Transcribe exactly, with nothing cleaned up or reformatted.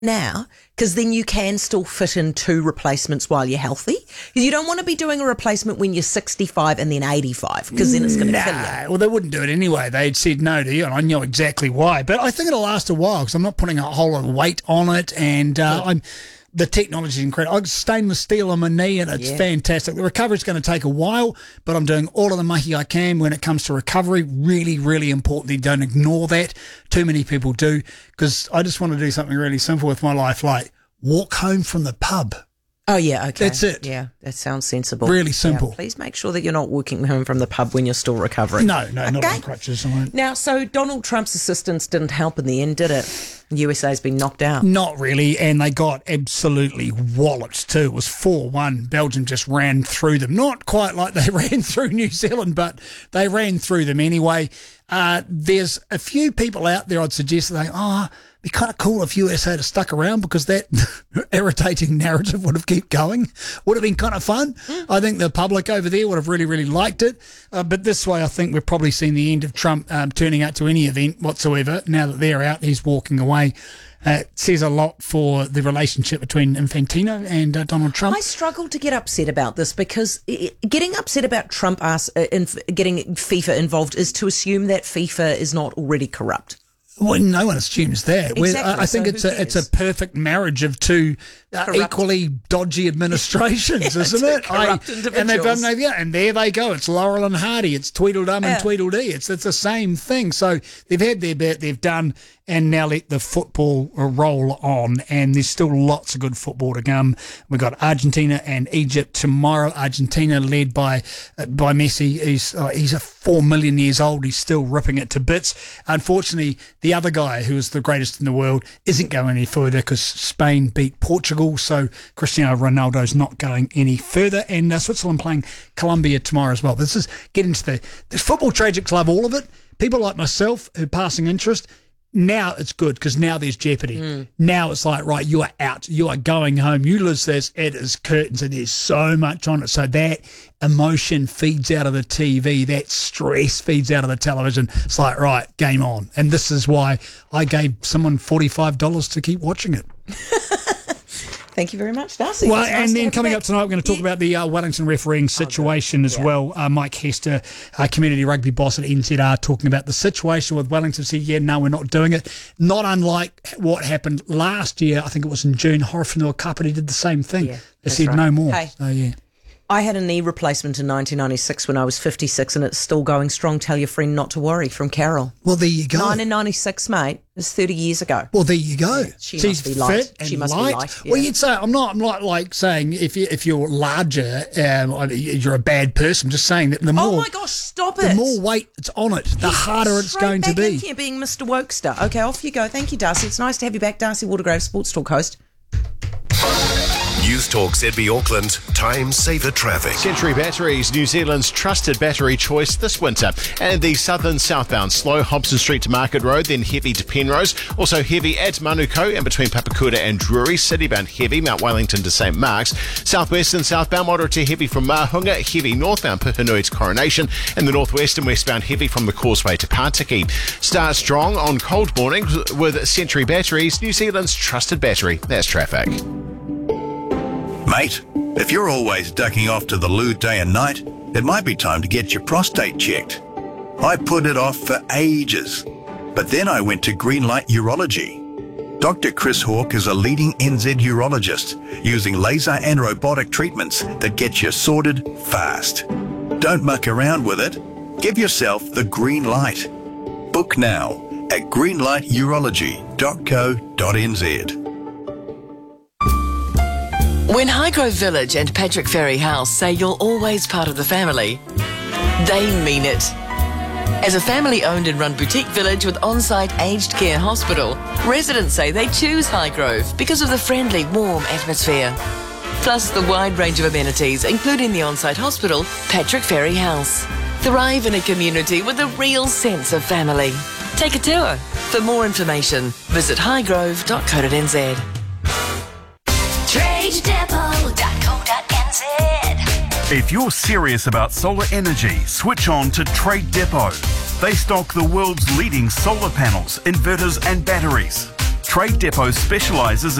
now, because then you can still fit in two replacements while you're healthy. You don't want to be doing a replacement when you're sixty-five and then eighty-five, because then it's going to nah, kill you. Well, they wouldn't do it anyway. They'd said no to you, and I know exactly why. But I think it'll last a while because I'm not putting a whole lot of weight on it, and uh, I'm the technology is incredible. I've got stainless steel on my knee, and it's Yeah. fantastic. The recovery's going to take a while, but I'm doing all of the mahi I can when it comes to recovery. Really, really importantly, don't ignore that. Too many people do, because I just want to do something really simple with my life, like walk home from the pub. Oh, yeah, okay. That's it. Yeah, that sounds sensible. Really simple. Yeah, please make sure that you're not walking home from the pub when you're still recovering. No, no, not Okay. on crutches. I won't. Now, so Donald Trump's assistance didn't help in the end, did it? U S A's been knocked out. Not really, and they got absolutely walloped too. It was four one. Belgium just ran through them. Not quite like they ran through New Zealand, but they ran through them anyway. Uh, there's a few people out there I'd suggest that they, oh, it'd be kind of cool if U S A had stuck around, because that irritating narrative would have kept going. Would have been kind of fun. Mm. I think the public over there would have really, really liked it. Uh, but this way, I think we've probably seen the end of Trump um, turning out to any event whatsoever. Now that they're out, he's walking away. Uh, it says a lot for the relationship between Infantino and uh, Donald Trump. I struggle to get upset about this, because i- getting upset about Trump as, uh, in, getting FIFA involved is to assume that FIFA is not already corrupt. Well, no one assumes that. Exactly. Well, I, I think So it's who a it's a cares? perfect marriage of two uh, Corrupt. equally dodgy administrations, Yeah, isn't two it? corrupt and they've individuals. done yeah, and there they go. It's Laurel and Hardy. It's Tweedledum Yeah. and Tweedledee. It's it's the same thing. So they've had their bit. They've done. And now let the football roll on, and there's still lots of good football to come. We've got Argentina and Egypt tomorrow. Argentina led by uh, by Messi. He's uh, he's a four million years old. He's still ripping it to bits. Unfortunately, the other guy, who is the greatest in the world, isn't going any further because Spain beat Portugal. So Cristiano Ronaldo's not going any further. And uh, Switzerland playing Colombia tomorrow as well. This is getting to the, the football tragics love all of it. People like myself who are passing interest. Now it's good, because now there's jeopardy. Mm. Now it's like, right, you are out. You are going home. You lose this, it is curtains, and there's so much on it. So that emotion feeds out of the T V. That stress feeds out of the television. It's like, right, game on. And this is why I gave someone forty-five dollars to keep watching it. Thank you very much, Darcy. Well, It's nice and to then have you coming back. up tonight, we're going to talk Yeah. about the uh, Wellington refereeing situation as Yeah. well. Uh, Mike Hester, uh, community rugby boss at N Z R, talking about the situation with Wellington. Said, yeah, no, we're not doing it. Not unlike what happened last year. I think it was in June. Horowhenua Cup, and he did the same thing. Yeah, they that's said right. no more. Hey. So, yeah. I had a knee replacement in nineteen ninety-six when I was fifty-six, and it's still going strong. Tell your friend not to worry, from Carol. Well, there you go. nineteen ninety-six, mate. It's thirty years ago. Well, there you go. she She's must be light. fit and She must be light. light, Well, yeah. you'd say I'm not. I'm not like saying if you if you're larger, um, I mean, you're a bad person. I'm just saying that the more Oh my gosh, stop the it. more weight it's on it, the harder it's Straight going to back be. in here being Mister Wokester. Okay, off you go. Thank you, Darcy. It's nice to have you back, Darcy Watergrove, Sports Talk host. News Talk Z B Auckland, time saver traffic. Century Batteries, New Zealand's trusted battery choice this winter. And the southern southbound slow, Hobson Street to Market Road, then heavy to Penrose. Also heavy at Manuko and between Papakura and Drury. Citybound heavy, Mount Wellington to Saint Mark's. Southwest and southbound moderate to heavy from Mahunga. Heavy northbound Puhinui to Coronation. And the northwest and westbound heavy from the Causeway to Partiki. Start strong on cold mornings with Century Batteries, New Zealand's trusted battery. That's traffic. Mate, if you're always ducking off to the loo day and night, it might be time to get your prostate checked. I put it off for ages, but then I went to Greenlight Urology. Doctor Chris Hawke is a leading N Z urologist using laser and robotic treatments that get you sorted fast. Don't muck around with it. Give yourself the green light. Book now at greenlight urology dot co dot n z. When Highgrove Village and Patrick Ferry House say you're always part of the family, they mean it. As a family-owned and run boutique village with on-site aged care hospital, residents say they choose Highgrove because of the friendly, warm atmosphere. Plus the wide range of amenities, including the on-site hospital, Patrick Ferry House. Thrive in a community with a real sense of family. Take a tour. For more information, visit highgrove dot co dot n z. trade depot dot co dot n z. If you're serious about solar energy, switch on to Trade Depot. They stock the world's leading solar panels, inverters and batteries. Trade Depot specialises